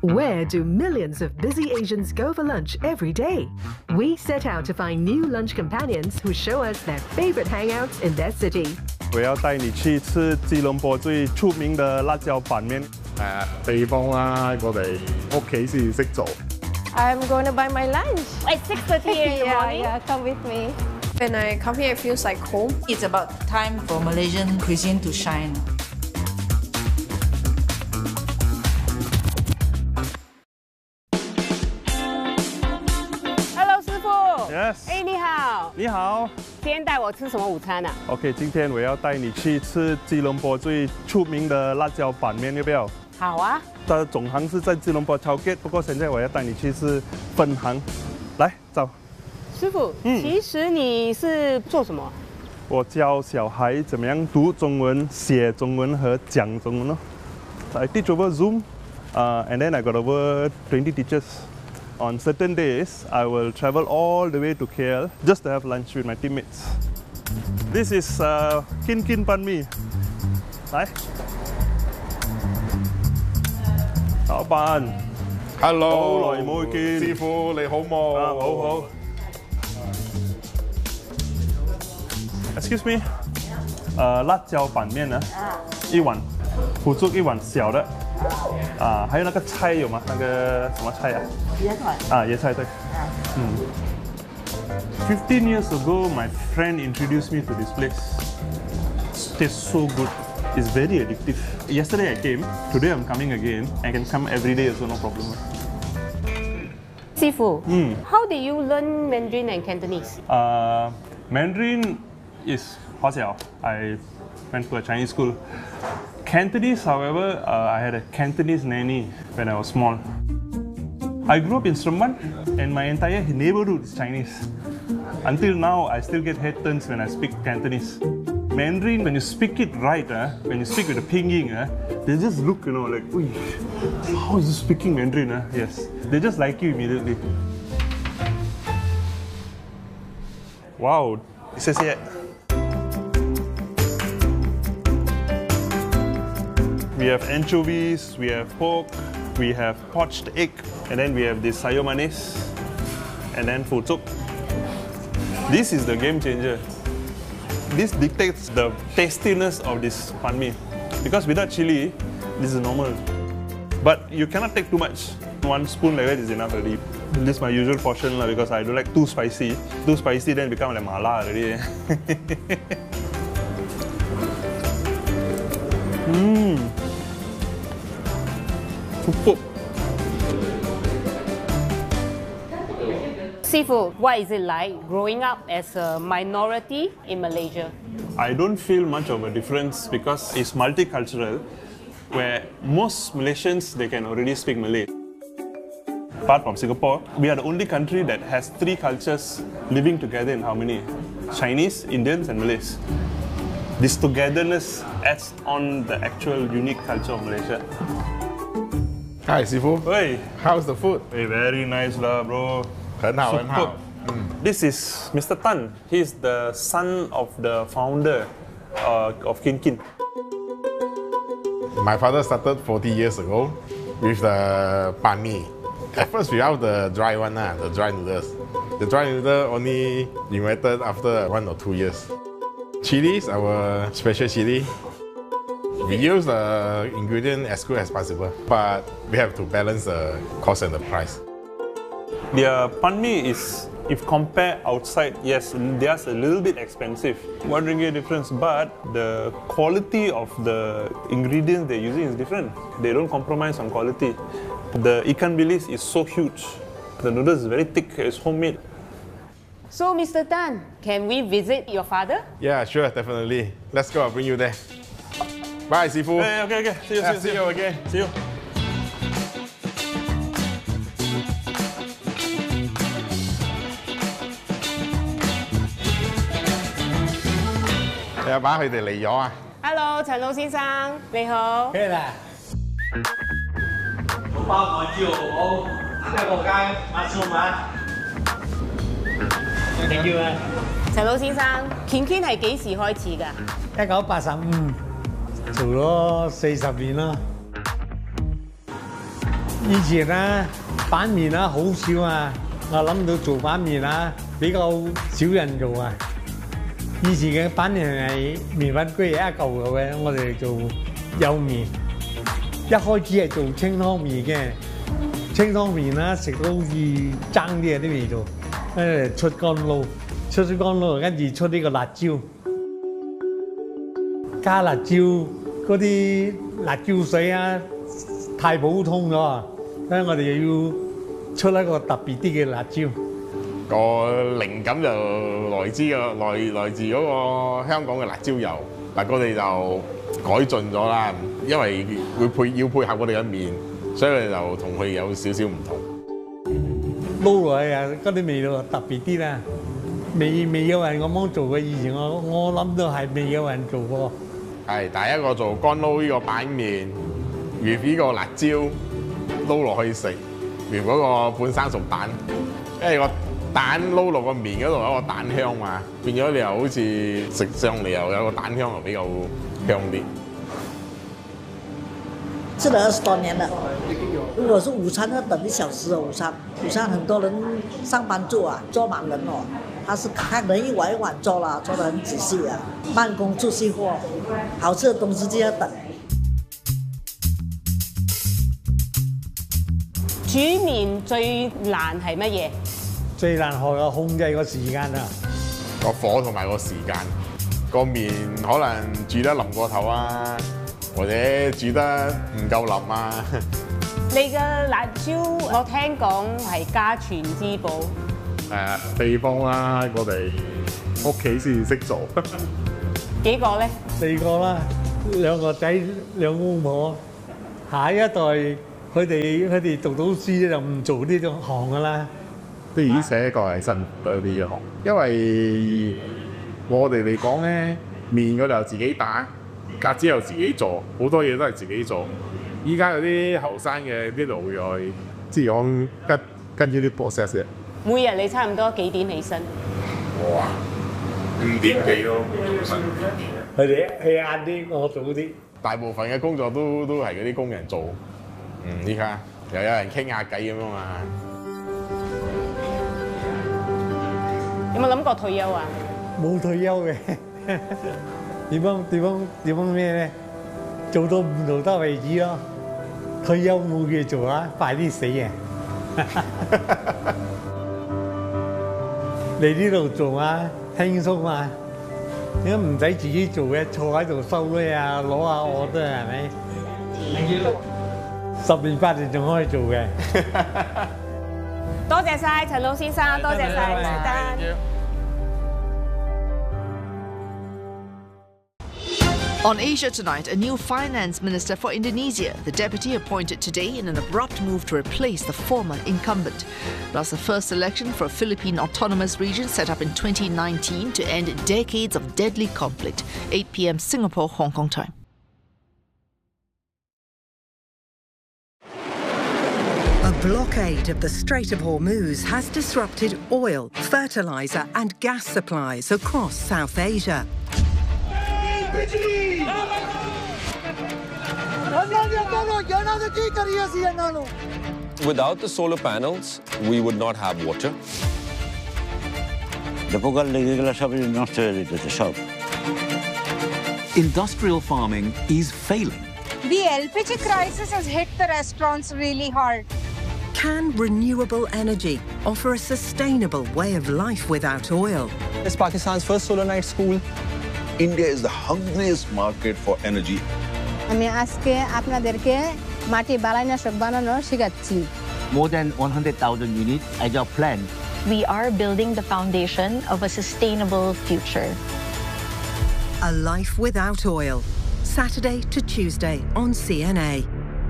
Where do millions of busy Asians go for lunch every day? We set out to find new lunch companions who show us their favorite hangouts in their city. 我要带你去吃吉隆坡最出名的辣椒板面。 地方啦，我哋屋企先識做。 I'm going to buy my lunch. At 6:30 in the morning? Yeah, come with me. When I come here, it feels like home. It's about time for Malaysian cuisine to shine. Hello, 师傅。 Yes. 哎，你好。 你好。 今天带我吃什么午餐啊 OK， 今天我要带你去吃吉隆坡最出名的辣椒板面，要不要？ 好啊。 它的总行是在吉隆坡 Chowgate， 不过现在我要带你去是分行。来，走。 师傅，其实你是做什么？ 我教小孩怎么样读中文、写中文和讲中文哦。I teach over Zoom, and then I got over 20 teachers. On certain days, I will travel all the way to KL just to have lunch with my teammates. This is Kin Kin Pan Mi. 来，老闆 Hello， 好耐冇見， 師傅你好冇？ 好好。Excuse me， 辣椒板面呢，一碗，腐竹一碗小的，还有那个菜有吗？那个什么菜啊？ 椰菜。 椰菜对。15 years ago, my friend introduced me to this place. It tastes so good. It's very addictive. Yesterday I came. Today I'm coming again. I can come every day, so no problem. 师傅，How did you learn Mandarin and Cantonese? Mandarin is Huaxiao. I went to a Chinese school. Cantonese, however, I had a Cantonese nanny when I was small. I grew up in Seremban, and my entire neighborhood is Chinese. Until now, I still get head turns when I speak Cantonese. Mandarin, when you speak it right, when you speak with the pinyin, they just look, like, "Ui, how is he speaking Mandarin?" Yes, they just like you immediately. Wow, 谢谢。We have anchovies, we have pork, we have poached egg, and then we have this sayur manis, and then futsuk. This is the game changer. This dictates the tastiness of this pan mi. Because without chili, this is normal. But you cannot take too much. 1 spoon like that is enough already. This is my usual portion because I don't like too spicy. Too spicy then become like mala already. Superb. 师傅 what is it like growing up as a minority in Malaysia? I don't feel much of a difference because it's multicultural, where most Malaysians, they can already speak Malay. Apart from Singapore, we are the only country that has 3 cultures living together in harmony: Chinese, Indians, and Malays. This togetherness adds on the actual unique culture of Malaysia. Hi， 師傅。 Hey, How's the food？ hey, very nice lah, bro. 很好，很好。 This is Mr. Tan. He's the son of the founder of Kin Kin. My father started 40 years ago with the pan mi. At first, without the dry one, the dry noodles. The dry noodle only invented after 1 or 2 years. Chili is our special chili. We use the ingredient as good as possible, but we have to balance the cost and the price. Their pan mi is, if compare outside, yes, theirs a little bit expensive. 1 ringgit difference, but the quality of the ingredients they're using is different. They don't compromise on quality. The ikan bilis is so huge. The noodles is very thick, it's homemade. So Mr. Tan, can we visit your father? Yeah, sure, definitely. Let's go, I'll bring you there. Bye, Sifu. Hey, okay. See you again. See you. 你阿爸佢哋嚟咗啊 Hello， 陳老先生，你好。 可以啦。包我豬肉好，一個雞馬燒馬。Thank you 啊。 陳老先生 ，Kin Kin 係幾時開始㗎 1985，做咗40年啦。 以前啊，板面啊好少啊，我諗到做板面啊比較少人做啊。以前嘅板面係麵粉居一嚿嘅，我哋做幼麵。一開始係做清湯麵嘅，清湯麵啦食到好似爭啲啲味道，跟住出乾撈，出乾撈跟住出呢個辣椒，加辣椒嗰啲辣椒水啊太普通咗，所以我哋又要出一個特別啲嘅辣椒。 個靈感就來自嗰個香港嘅辣椒油，嗱我哋就改進咗啦，因為要配合我哋嘅麵，所以我哋就同佢有少少唔同。 撈落去啊，嗰啲味道特別啲啦，未有人咁樣做嘅。以前我諗到係未有人做過。 係第一個做乾撈呢個板麵，與呢個辣椒撈落去食，與嗰個半生熟蛋，因為個蛋撈落個麵嗰度有個蛋香嘛，變咗你又好似食上嚟又有個蛋香，又比較香啲。 吃了20多年了。如果是午餐要等1小時哦，午餐很多人上班做啊，做滿人哦。他是看人一碗一碗做啦，做得很仔細啊，慢工出細貨，好吃的東西就要等。 煮麵最難係乜嘢？ 最難學嘅控制個時間啊， 個火同埋個時間，個麵可能煮得腍過頭啊，或者煮得唔夠腍啊。 你嘅辣椒我聽講係家傳之寶。 地方啦，我哋屋企先識做。 幾個咧？4 個啦，2個仔2公婆。下一代佢哋讀到書就唔做呢種行噶啦。 的而且確係辛苦啲嘅行，因為我哋嚟講咧，麵嗰度又自己打，格子又自己做，好多嘢都係自己做。依家嗰啲後生嘅啲老友，即係講跟住啲 process 嘅。 每日你差唔多幾點起身？ 哇，5點幾咯， 佢哋晏啲，我早啲。 大部分嘅工作都係嗰啲工人做。依家又有人傾下偈咁樣嘛。 有冇諗過退休啊？ 冇退休嘅，點樣咩咧？做到唔做得為止咯。退休冇嘢做啊，快啲死啊！嚟呢度做啊，輕鬆啊，點解唔使自己做嘅？坐喺度收咧啊，攞下我都係咪？10年8年仲可以做嘅。 多謝晒陳老先生，多謝晒史丹。 On Asia Tonight, a new finance minister for Indonesia, the deputy appointed today in an abrupt move to replace the former incumbent. Plus, the first election for a Philippine autonomous region set up in 2019 to end decades of deadly conflict. 8 p.m. Singapore, Hong Kong time. A blockade of the Strait of Hormuz has disrupted oil, fertilizer and gas supplies across South Asia. Without the solar panels, we would not have water. Industrial farming is failing. The LPG crisis has hit the restaurants really hard. Can renewable energy offer a sustainable way of life without oil? It's Pakistan's first solar night school. India is the hungriest market for energy. More than 100,000 units as our plan. We are building the foundation of a sustainable future. A life without oil. Saturday to Tuesday on CNA.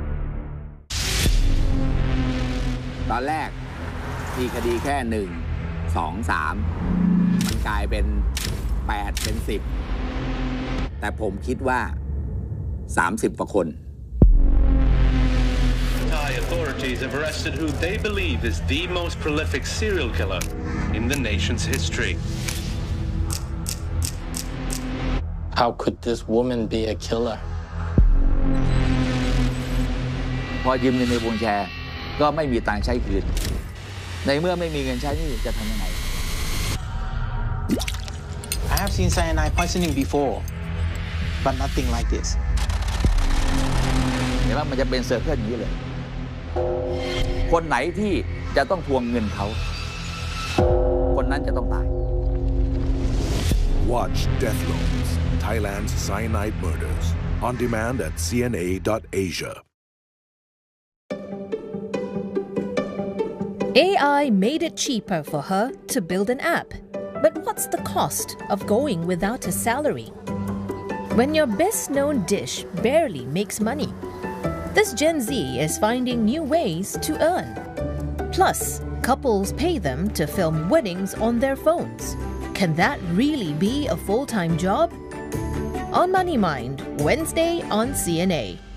ตอนแรกมีคดีแค่1 2 3มันกลายเป็น8เป็น10แต่ผมคิดว่า30กว่าคน Thai authorities have arrested who they believe is the most prolific serial killer in the nation's history. How could this woman be a killer? พอยืมเงินในวงแชร์ก็ไม่มีตังค์ใช้คืนในเมื่อไม่มีเงินใช้นี่จะทำยังไง I have seen cyanide poisoning before but nothing like this เห็นว่ามันจะเป็นเซอร์เคิลอย่างนี้เลยคนไหนที่จะต้องทวงเงินเขาคนนั้นจะต้องตาย Watch Death Loans, Thailand's Cyanide Murders, on demand at cna.asia. AI made it cheaper for her to build an app. But what's the cost of going without a salary? When your best-known dish barely makes money, this Gen Z is finding new ways to earn. Plus, couples pay them to film weddings on their phones. Can that really be a full-time job? On Money Mind, Wednesday on CNA.